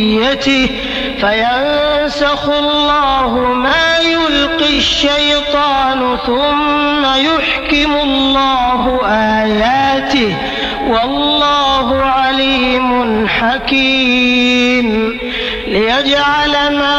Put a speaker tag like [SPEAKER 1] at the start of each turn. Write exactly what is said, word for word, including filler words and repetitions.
[SPEAKER 1] فينسخ الله ما يلقي الشيطان ثم يحكم الله آياته والله عليم حكيم ليجعل ما